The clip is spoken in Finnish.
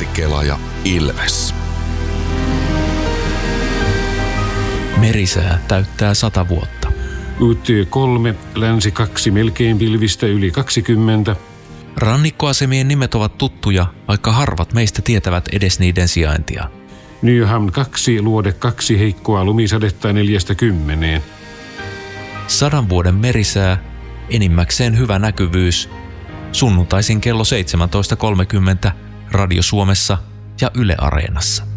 Länsi-Kela ja Ilves. Merisää täyttää 100 vuotta. UT3, Länsi 2 melkein pilvistä yli 20. Rannikkoasemien nimet ovat tuttuja, vaikka harvat meistä tietävät edes niiden sijaintia. Nyhamn 2, Luode 2, heikkoa lumisadetta 4–10. 100 vuoden merisää, enimmäkseen hyvä näkyvyys. Sunnuntaisin kello 17.30 Radio Suomessa ja Yle Areenassa.